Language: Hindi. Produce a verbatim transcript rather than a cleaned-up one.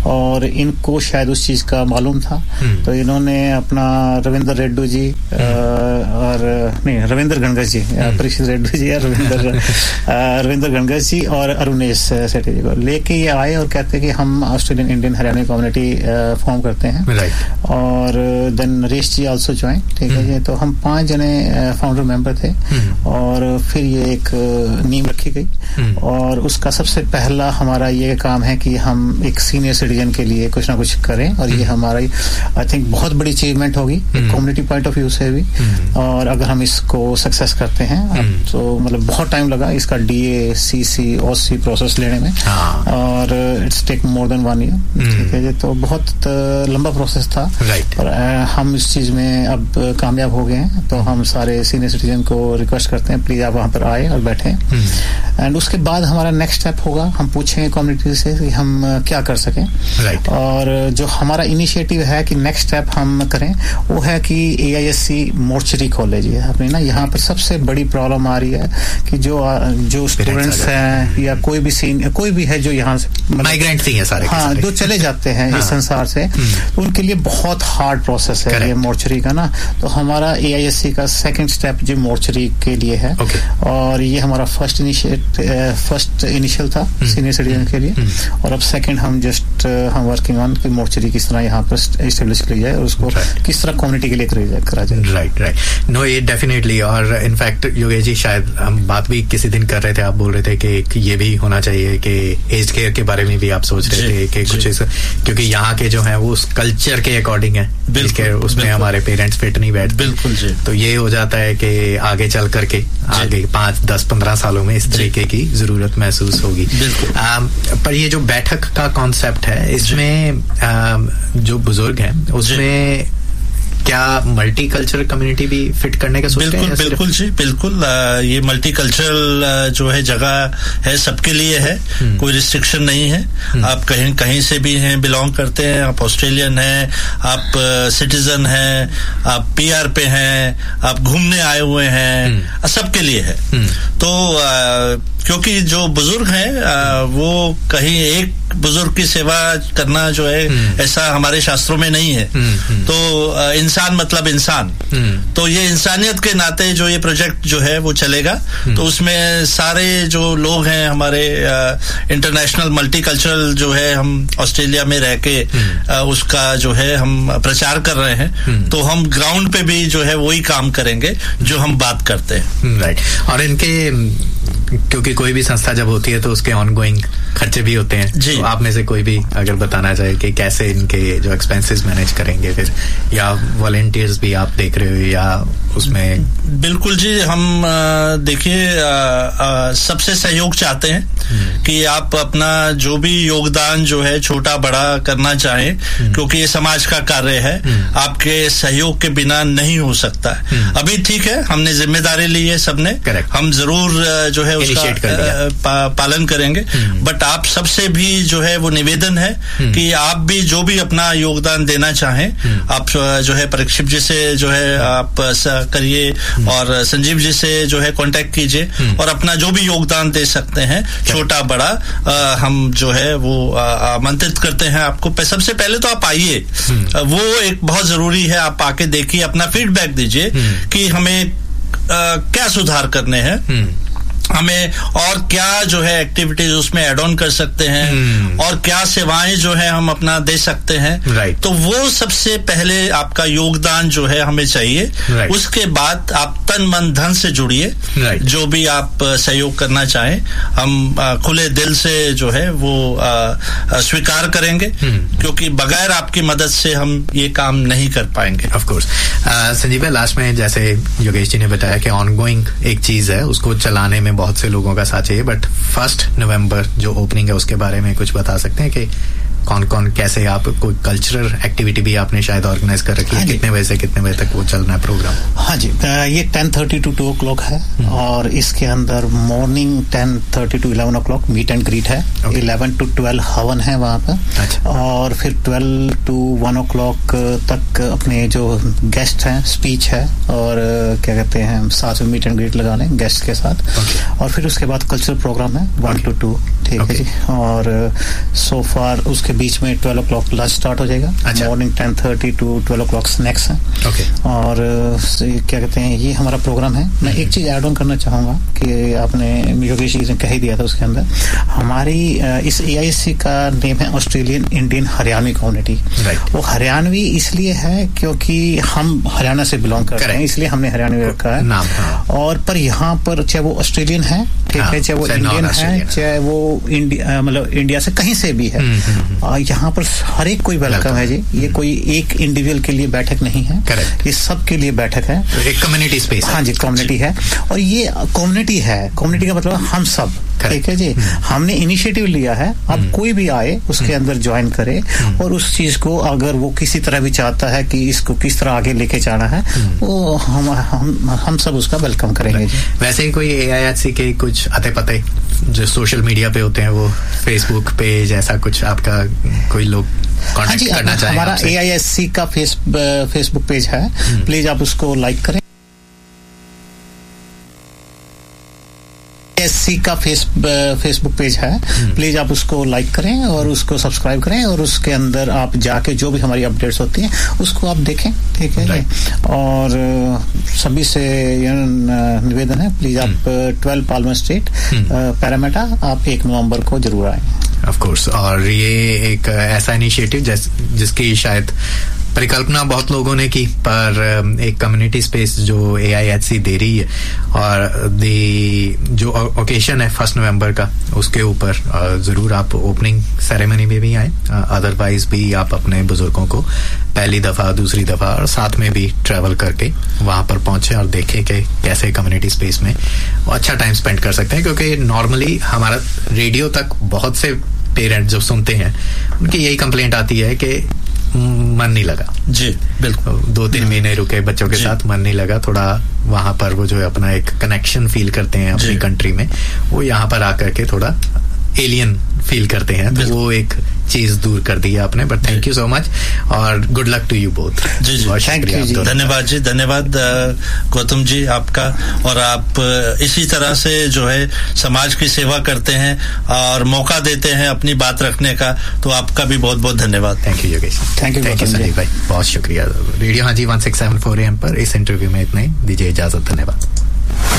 और इनको शायद उस चीज का मालूम था, तो इन्होंने अपना रविंद्र रेड्डी जी और नहीं रविंद्र गणगस जी, परीक्षित रेड्डी जी और रविंद्र रविंद्र गणगस जी और अरुणेश सेठी जी को लेके ये आए और कहते हैं कि हम Australian Indian Haryana community form करते हैं, right. और देन नरेश जी आल्सो ज्वाइन, ठीक है जी। तो हम पांच जने फाउंडर मेंबर थे, और फिर ये एक नींव रखी गई, और उसका सबसे पहला हमारा ये काम है कि हम एक सीनियर सिटीजन के लिए कुछ ना कुछ करें, और ये हमारा आई थिंक बहुत बड़ी अचीवमेंट होगी कम्युनिटी पॉइंट ऑफ व्यू से भी, और अगर हम इसको सक्सेस करते हैं तो मतलब बहुत टाइम लगा इसका डीए सीसी ओसी प्रोसेस लेने में, और it's take more than one year, ठीक है जी। तो बहुत लंबा प्रोसेस था, right. और हम इस चीज में अब कामयाब हो गए हैं, तो हम सारे सीनियर सिटीजन को रिक्वेस्ट करते हैं प्लीज आप वहां पर आए और बैठे, एंड उसके बाद हमारा नेक्स्ट स्टेप होगा, हम पूछेंगे कम्युनिटी से कि हम क्या कर सकें, right. और जो हमारा इनिशिएटिव है कि नेक्स्ट स्टेप हम करें वो है कि ए I S C mortuary college है अपने ना, यहाँ पर सबसे बड़ी प्रॉब्लम आ रही है कि जो जो स्टूडेंट्स हैं या कोई भी सीन कोई भी है जो यहाँ से माइग्रेंट ही है सारे, हाँ, जो चले जाते हैं हाँ, इस संसार से, तो उनके लिए बहुत हार्ड प्रोसेस है ये मोर्चरी का ना। तो हमारा ए आई एस सी का सेकंड स्टेप जो मोर्चरी के लिए है, okay. और ये हमारा फर्स्ट इनिशिएट फर्स्ट इनिशियल था सीनियर सिटीजन के लिए, और अब सेकंड हम जस्ट हम वर्किंग ऑन कि मोर्चरी किस तरह यहाँ पर एस्टेब्लिश की जाए और उसको right. किस तरह कम्युनिटी के लिए करा जाए। राइट राइट नो ये डेफिनेटली, और इनफैक्ट योगेश जी शायद हम बात भी किसी दिन कर रहे थे, आप बोल रहे थे कि ये भी होना चाहिए कि एज केयर के बारे में भी आप सोच रहे थे कि कुछ इस, क्योंकि यहाँ के जो है वो उस कल्चर के अकॉर्डिंग है, बिल्कुल उसमें हमारे पेरेंट्स फिट नहीं बैठते, बिल्कुल जी। तो ये हो जाता है कि आगे चल करके आगे पांच दस पंद्रह सालों में इस तरीके की जरूरत महसूस होगी। आ, पर ये जो बैठक का कॉन्सेप्ट है इसमें आ, जो बुजुर्ग हैं उसमें क्या मल्टी कल्चरल कम्युनिटी भी फिट करने का सोचते हैं? बिल्कुल बिल्कुल जी बिल्कुल, आ, ये मल्टी कल्चरल जो है जगह है सबके लिए है, कोई रिस्ट्रिक्शन नहीं है, आप कहीं कहीं से भी हैं बिलोंग करते हैं, आप ऑस्ट्रेलियन हैं, आप सिटीजन हैं, आप पीआर पे हैं, आप घूमने आए हुए हैं, सबके लिए है। तो आ, क्योंकि जो बुजुर्ग हैं वो कहीं एक बुजुर्ग की सेवा करना जो है ऐसा हमारे शास्त्रों में नहीं है, तो इंसान मतलब इंसान, तो ये इंसानियत के नाते जो ये प्रोजेक्ट जो है वो चलेगा, तो उसमें सारे जो लोग हैं हमारे इंटरनेशनल मल्टीकल्चरल जो है हम ऑस्ट्रेलिया में रह के उसका जो है हम प्रचार कर रहे हैं, तो हम ग्राउंड पे भी जो है वही काम करेंगे जो हम बात करते हैं। राइट, और इनके क्योंकि कोई भी संस्था जब होती है तो उसके ऑनगोइंग खर्चे भी होते हैं जी, तो आप में से कोई भी अगर बताना चाहे कि कैसे इनके जो एक्सपेंसेस मैनेज करेंगे फिर, या वॉलंटियर्स भी आप देख रहे हो या उसमें? बिल्कुल जी, हम देखिए सबसे सहयोग चाहते हैं कि आप अपना जो भी योगदान जो है छोटा बड़ा करना चाहें, क्योंकि ये समाज का कार्य है, आपके सहयोग के बिना नहीं हो सकता है। अभी ठीक है हमने जिम्मेदारी ली है सबने, हम जरूर जो है उसका पा, पालन करेंगे, बट आप सबसे भी जो है वो निवेदन है कि आप भी जो भी अपना योगदान देना चाहें, आप जो है परीक्षित जी से जो है आप करिए और संजीव जी से जो है कांटेक्ट कीजिए और अपना जो भी योगदान दे सकते हैं छोटा बड़ा, आ, हम जो है वो आमंत्रित करते हैं आपको। सबसे पहले तो आप आइए, वो एक बहुत जरूरी है, आप आके देखिए, अपना फीडबैक दीजिए कि हमें आ, क्या सुधार करने हैं, हमें और क्या जो है एक्टिविटीज उसमें एड ऑन कर सकते हैं, hmm. और क्या सेवाएं जो है हम अपना दे सकते हैं, right. तो वो सबसे पहले आपका योगदान जो है हमें चाहिए, right. उसके बाद आप तन मन धन से जुड़िए, right. जो भी आप सहयोग करना चाहें हम आ, खुले दिल से जो है वो आ, आ, स्वीकार करेंगे, hmm. क्योंकि बगैर आपकी मदद से हम ये काम नहीं कर पाएंगे। ऑफ कोर्स संजीव, लास्ट में जैसे योगेश जी ने बताया कि ऑनगोइंग एक चीज है, उसको चलाने में बहुत से लोगों का साथ चाहिए, बट फर्स्ट नवंबर जो ओपनिंग है उसके बारे में कुछ बता सकते हैं कि कौन कौन कैसे, आप कोई कल्चरल एक्टिविटी भी आपने शायद ऑर्गेनाइज कर रखी है, कितने बजे से कितने बजे तक वो चलना है प्रोग्राम? हाँ जी, ये ten thirty two two O clock है, और इसके अंदर morning ten thirty two eleven O clock meet and greet है, इलेवन टू ट्वेल्व हवन है वहाँ पर, अच्छा। और फिर twelve to one O clock तक अपने जो गेस्ट हैं स्पीच है, और क्या कहते हैं साथ में मीट एंड ग्रीट लगा लें गेस्ट के साथ, okay. और फिर उसके बाद कल्चरल प्रोग्राम है वन टू टू, ठीक है जी। और सो फार उसके के बीच में twelve O clock lunch start हो जाएगा। अच्छा। Morning ten thirty two twelve O clock snacks है। ओके। और क्या कहते हैं, ये हमारा प्रोग्राम है। मैं एक चीज ऐड ऑन करना चाहूंगा कि आपने योगेश जी ने कह ही दिया था उसके अंदर, हमारी इस ए आई एस सी का नेम है ऑस्ट्रेलियन इंडियन हरियाणवी कम्युनिटी। वो हरियाणवी इसलिए है क्योंकि हम हरियाणा से बिलोंग करते हैं, इसलिए हमने हरियाणवी रखा है नाम। और पर यहाँ पर चाहे वो ऑस्ट्रेलियन है, ठीक है, चाहे वो इंडियन है, चाहे वो इंडिया मतलब इंडिया से कहीं से भी है, यहाँ पर हर एक कोई वेलकम है जी। ये कोई एक इंडिविजुअल के लिए बैठक नहीं है, ये सब के लिए बैठक है, एक कम्युनिटी स्पेस। हाँ जी, कम्युनिटी है। और ये कम्युनिटी है, कम्युनिटी का मतलब हम सब, ठीक है जी। हमने इनिशिएटिव लिया है, अब कोई भी आए उसके अंदर ज्वाइन करे और उस चीज को अगर वो किसी तरह भी चाहता है कि इसको किस तरह आगे लेके जाना है, वो हम हम हम सब उसका वेलकम करेंगे जी। वैसे ही कोई ए आई एच सी के कुछ अते पते जो सोशल मीडिया पे होते हैं, वो फेसबुक पेज ऐसा कुछ आपका कोई लोग कांटेक्ट हाँ करना चाहे? हमारा ए आई एच सी का फेस फेसबुक पेज है, प्लीज आप उसको लाइक करें। एससी का फेस फेसबुक पेज है, प्लीज आप उसको लाइक करें और उसको सब्सक्राइब करें और उसके अंदर आप जाके जो भी हमारी अपडेट्स होती हैं उसको आप देखें, ठीक है। और सभी से निवेदन है, प्लीज आप ट्वेल्व पाल्मर स्ट्रीट पैरामेटा आप एक नवंबर को जरूर आए। Of course. और ये एक ऐसा इनिशिएटिव जिस, जिसकी शायद परिकल्पना बहुत लोगों ने की, पर एक कम्युनिटी स्पेस जो ए आई एच सी दे रही है और दी जो ओकेशन है फर्स्ट नवंबर का, उसके ऊपर जरूर आप ओपनिंग सेरेमनी में भी आए, अदरवाइज भी आप अपने बुजुर्गों को पहली दफा दूसरी दफा और साथ में भी ट्रैवल करके वहां पर पहुंचे और देखें कि कैसे कम्युनिटी स्पेस में अच्छा टाइम स्पेंड कर सकते हैं। क्योंकि नॉर्मली हमारा रेडियो तक बहुत से पेरेंट जो सुनते हैं उनकी यही कंप्लेंट आती है कि मन नहीं लगा जी, बिल्कुल, दो तीन महीने रुके बच्चों के साथ, मन नहीं लगा, थोड़ा वहां पर वो जो है अपना एक कनेक्शन फील करते हैं अपनी कंट्री में, वो यहाँ पर आकर के थोड़ा एलियन फील करते हैं, तो वो एक चीज दूर कर दी है आपने। But thank you so much और good luck to you both. जी जी, धन्यवाद जी, धन्यवाद गौतम जी आपका। और आप इसी तरह से जो है समाज की सेवा करते हैं और मौका देते हैं अपनी बात रखने का, तो आपका भी बहुत बहुत धन्यवाद। Thank you Yogesh. Thank you thank you Sandeep भाई, बहुत शुक्रिया। रेडियो हाँ जी one six seven four M पर इस इंटरव्यू में इतना ही, दीजिए इजाजत, धन्यवाद।